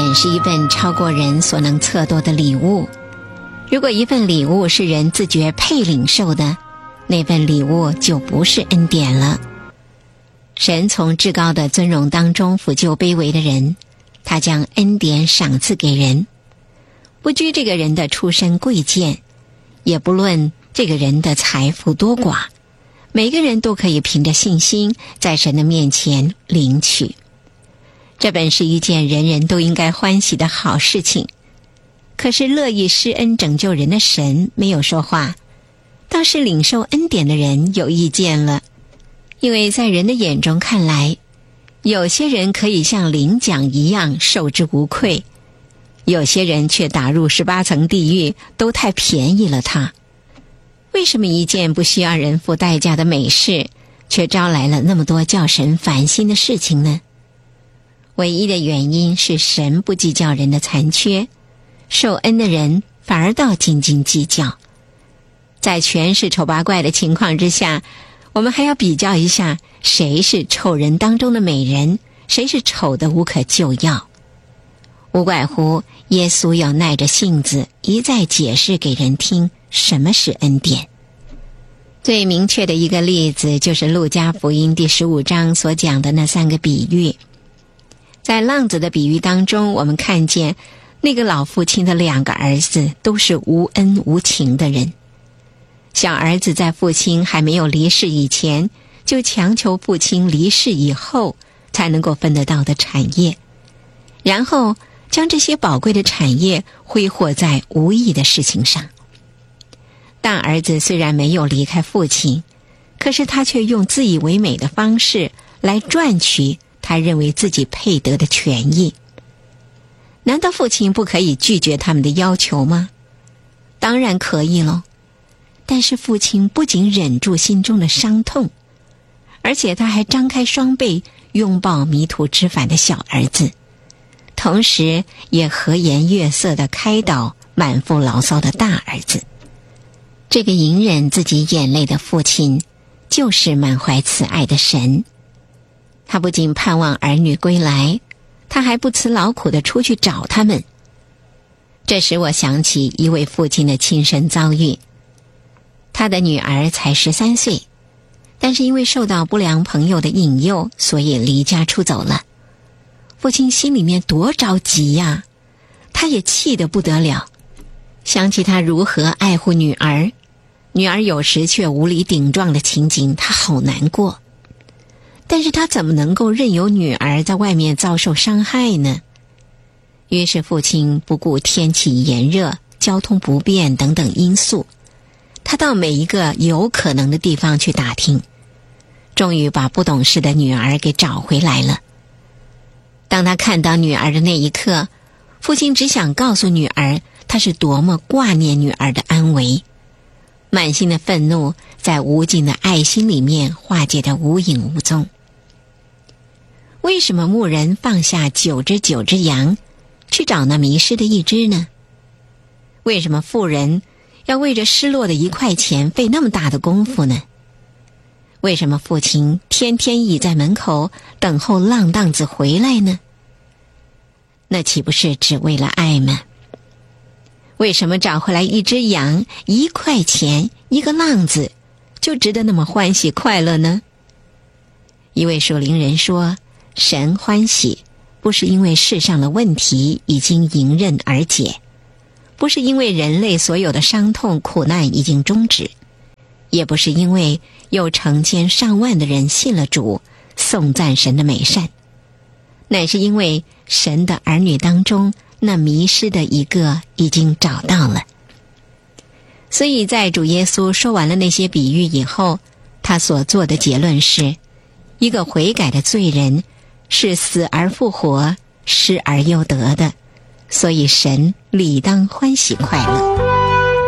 本是一份超过人所能测度的礼物。如果一份礼物是人自觉配领受的，那份礼物就不是恩典了。神从至高的尊荣当中抚救卑微的人，他将恩典赏赐给人，不拘这个人的出身贵贱，也不论这个人的财富多寡，每个人都可以凭着信心在神的面前领取。这本是一件人人都应该欢喜的好事情。可是乐意施恩拯救人的神没有说话，倒是领受恩典的人有意见了。因为在人的眼中看来，有些人可以像领奖一样受之无愧，有些人却打入18层地狱，都太便宜了他。为什么一件不需要人付代价的美事，却招来了那么多叫神烦心的事情呢？唯一的原因是神不计较人的残缺，受恩的人反而倒斤斤计较。在全是丑八怪的情况之下，我们还要比较一下谁是丑人当中的美人，谁是丑的无可救药。无怪乎耶稣要耐着性子一再解释给人听什么是恩典。最明确的一个例子就是路加福音第15章所讲的那3个比喻。在浪子的比喻当中，我们看见那个老父亲的2个儿子都是无恩无情的人。小儿子在父亲还没有离世以前，就强求父亲离世以后才能够分得到的产业，然后将这些宝贵的产业挥霍在无益的事情上。大儿子虽然没有离开父亲，可是他却用自以为美的方式来赚取他认为自己配得的权益。难道父亲不可以拒绝他们的要求吗？当然可以咯。但是父亲不仅忍住心中的伤痛，而且他还张开双臂拥抱迷途知返的小儿子，同时也和颜悦色地开导满腹牢骚的大儿子。这个隐忍自己眼泪的父亲，就是满怀慈爱的神。他不仅盼望儿女归来，他还不辞劳苦地出去找他们。这使我想起一位父亲的亲身遭遇。他的女儿才13岁，但是因为受到不良朋友的引诱，所以离家出走了。父亲心里面多着急呀，他也气得不得了。想起他如何爱护女儿，女儿有时却无理顶撞的情景，他好难过。但是他怎么能够任由女儿在外面遭受伤害呢？于是父亲不顾天气炎热、交通不便等等因素，他到每一个有可能的地方去打听，终于把不懂事的女儿给找回来了。当他看到女儿的那一刻，父亲只想告诉女儿他是多么挂念女儿的安危，满心的愤怒在无尽的爱心里面化解得无影无踪。为什么牧人放下9只羊去找那迷失的1只呢？为什么妇人要为着失落的1块钱费那么大的功夫呢？为什么父亲天天倚在门口等候浪荡子回来呢？那岂不是只为了爱吗？为什么找回来1只羊1块钱1个浪子就值得那么欢喜快乐呢？一位属灵人说，神欢喜不是因为世上的问题已经迎刃而解，不是因为人类所有的伤痛苦难已经终止，也不是因为有成千上万的人信了主，颂赞神的美善，乃是因为神的儿女当中那迷失的一个已经找到了。所以在主耶稣说完了那些比喻以后，他所做的结论是，一个悔改的罪人是死而复活，失而又得的，所以神理当欢喜快乐。